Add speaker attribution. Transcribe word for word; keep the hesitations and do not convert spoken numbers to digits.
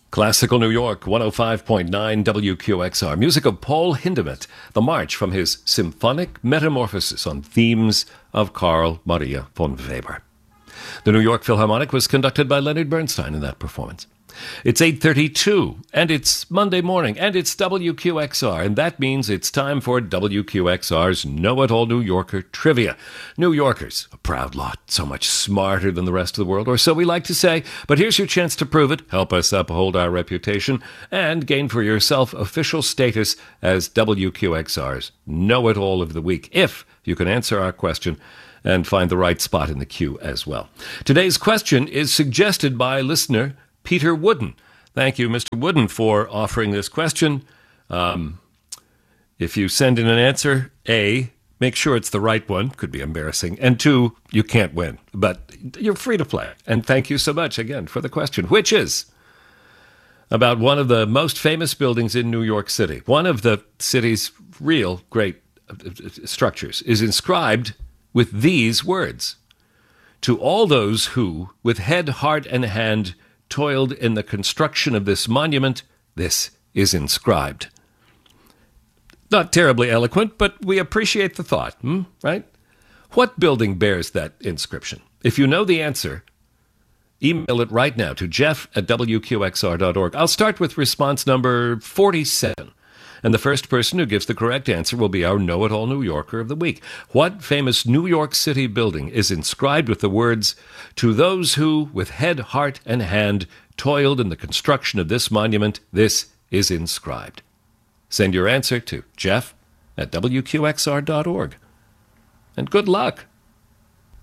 Speaker 1: Classical New York, one oh five point nine W Q X R. Music of Paul Hindemith, the march from his symphonic metamorphosis on themes of Carl Maria von Weber. The New York Philharmonic was conducted by Leonard Bernstein in that performance. It's eight thirty-two, and it's Monday morning, and it's W Q X R, and that means it's time for W Q X R's Know-It-All New Yorker Trivia. New Yorkers, a proud lot, so much smarter than the rest of the world, or so we like to say, but here's your chance to prove it, help us uphold our reputation, and gain for yourself official status as W Q X R's Know-It-All of the Week, if you can answer our question and find the right spot in the queue as well. Today's question is suggested by listener Peter Wooden. Thank you, Mister Wooden, for offering this question. Um, if you send in an answer, A, make sure it's the right one. Could be embarrassing. And two, you can't win. But you're free to play. And thank you so much, again, for the question, which is about one of the most famous buildings in New York City. One of the city's real great structures is inscribed with these words: "To all those who, with head, heart, and hand, toiled in the construction of this monument, this is inscribed." Not terribly eloquent, but we appreciate the thought, hmm? Right? What building bears that inscription? If you know the answer, email it right now to jeff at w q x r dot org. I'll start with response number forty-seven. And the first person who gives the correct answer will be our Know-It-All New Yorker of the Week. What famous New York City building is inscribed with the words, "To those who, with head, heart, and hand, toiled in the construction of this monument, this is inscribed"? Send your answer to jeff at w q x r dot org. And good luck.